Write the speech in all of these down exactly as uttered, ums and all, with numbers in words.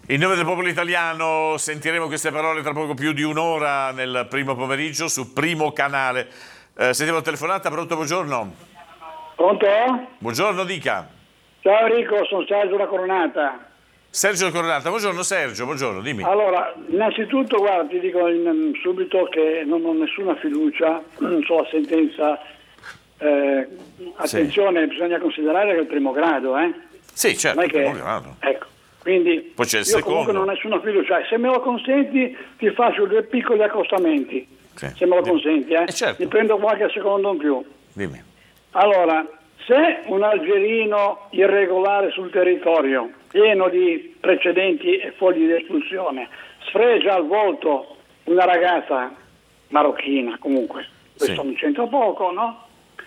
In nome del popolo italiano sentiremo queste parole tra poco più di un'ora nel primo pomeriggio su Primo Canale. Eh, sentiamo la telefonata, pronto, buongiorno. Pronto? Buongiorno, dica. Ciao Enrico, sono Sergio da Coronata. Sergio da Coronata, buongiorno Sergio, buongiorno, dimmi. Allora, innanzitutto guarda, ti dico in, subito che non ho nessuna fiducia sulla sentenza. Eh, attenzione, sì. Bisogna considerare che è il primo grado, eh? Sì, certo, non è il che, primo grado. Ecco, quindi poi c'è il io secondo. Comunque non ho nessuna fiducia. Se me lo consenti ti faccio due piccoli accostamenti, sì. Se me lo consenti, eh? eh certo. Ti prendo qualche secondo in più. Dimmi. Allora, se un algerino irregolare sul territorio, pieno di precedenti e fogli di espulsione, sfregia al volto una ragazza marocchina, comunque, questo sì. Mi c'entra poco, no?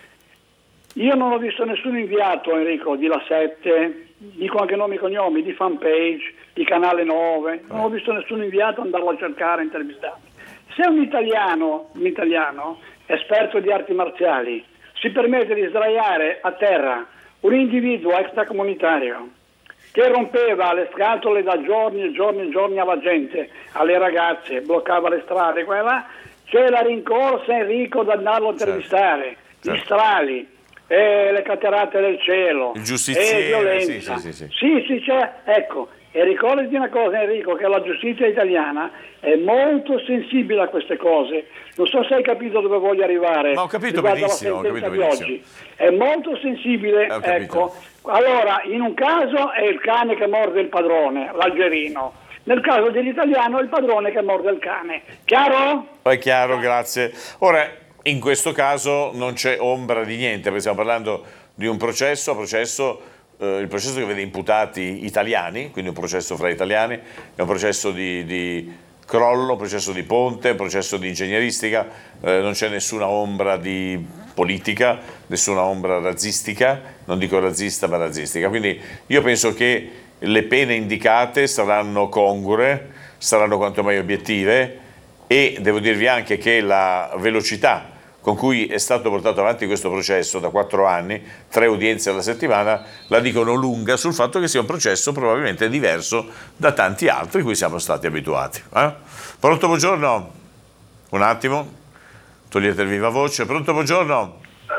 Io non ho visto nessun inviato, Enrico, di La sette, dico anche nomi e cognomi, di Fanpage, di Canale nove, non ho visto nessun inviato andarlo a cercare, intervistare. Se un italiano, un italiano, esperto di arti marziali, si permette di sdraiare a terra un individuo extracomunitario che rompeva le scatole da giorni e giorni e giorni alla gente, alle ragazze, bloccava le strade, quella, c'è la rincorsa, Enrico, da andarlo a intervistare, certo. Gli strali, e le cataratte del cielo, il giustiziere, e violenza. Sì, sì, sì, sì. Sì, sì, c'è, ecco. E ricordati una cosa, Enrico, che la giustizia italiana è molto sensibile a queste cose. Non so se hai capito dove voglio arrivare. Ma ho capito benissimo, ho capito di benissimo. Oggi. È molto sensibile, ecco. Allora, in un caso è il cane che morde il padrone, l'algerino. Nel caso dell'italiano è il padrone che morde il cane. Chiaro? È chiaro, grazie. Ora, in questo caso non c'è ombra di niente, perché stiamo parlando di un processo, processo Uh, il processo che vede imputati italiani, quindi un processo fra italiani, è un processo di, di crollo, un processo di ponte, un processo di ingegneristica, uh, non c'è nessuna ombra di politica, nessuna ombra razzistica, non dico razzista ma razzistica, quindi io penso che le pene indicate saranno congrue, saranno quanto mai obiettive e devo dirvi anche che la velocità con cui è stato portato avanti questo processo da quattro anni, tre udienze alla settimana, la dicono lunga sul fatto che sia un processo probabilmente diverso da tanti altri cui siamo stati abituati. Eh? Pronto, buongiorno? Un attimo, togliete il viva voce. Pronto, buongiorno?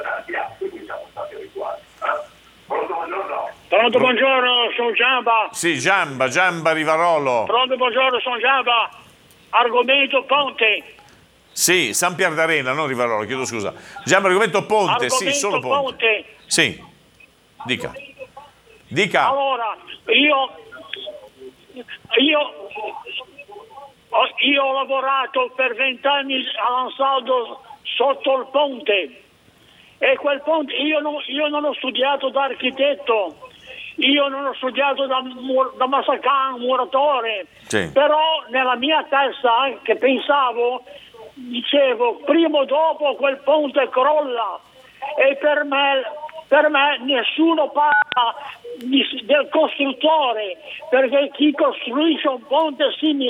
Pronto, buongiorno, sono Giamba. Sì, Giamba, Giamba Rivarolo. Pronto, buongiorno, sono Giamba. Argomento ponte. Sì, San Pier d'Arena, non Rivarolo, chiedo scusa. Giamba, argomento ponte, argomento sì, solo ponte. ponte. Sì, dica. Dica. Allora, io, io, ho, io ho lavorato per vent'anni all'Ansaldo sotto il ponte e quel ponte, io non, io non ho studiato da architetto, io non ho studiato da, da massacan, muratore, sì. Però nella mia testa che pensavo, dicevo, prima o dopo quel ponte crolla e per me, per me nessuno parla di, del costruttore, perché chi costruisce un ponte simile